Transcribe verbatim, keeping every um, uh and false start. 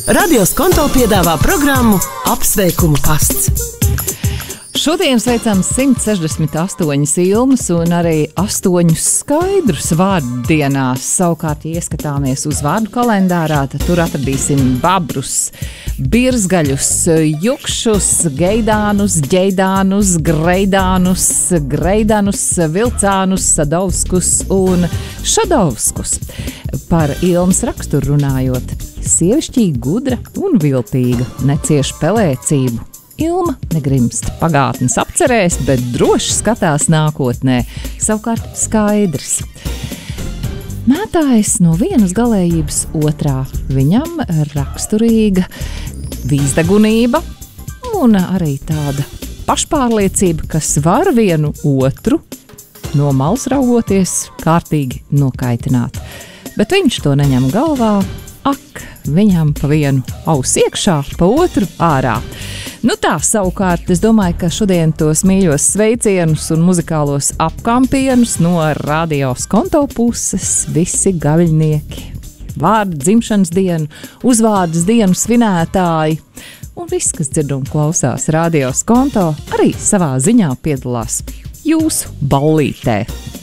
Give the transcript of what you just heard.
Radio Skonto piedāvā programmu Apsveikuma pasts. Šodien sveicam simt sešdesmit astoņas ilmas un arī astoņus skaidrus vārdu dienās. Savukārt, ja ieskatāmies uz vārdu kalendārā, tad tur atradīsim babrus, birzgaļus, jukšus, geidānus, ģeidānus, greidānus, greidanus, vilcānus, sadovskus un šadovskus. Par ilmas raksturu runājot, sievišķīgi gudra un viltīga, necieš pelēcību. Ilma negrimst pagātnes apcerēs, bet droši skatās nākotnē, savukārt skaidrs. Mētājs no vienas galējības otrā, viņam raksturīga vīzdegunība un arī tāda pašpārliecība, kas var vienu otru no malas raugoties kārtīgi nokaitināt. Bet viņš to neņem galvā, ak, viņam pa vienu ausu iekšā, pa otru ārā. Nu tā, savukārt, es domāju, ka šodien tos mīļos sveicienus un muzikālos apkampienus no Radio Skonto puses visi gaviļnieki, vārdu dzimšanas dienu, uzvārdas dienu svinētāji un viss, kas dzird un klausās Radio Skonto, arī savā ziņā piedalās jūsu ballītē.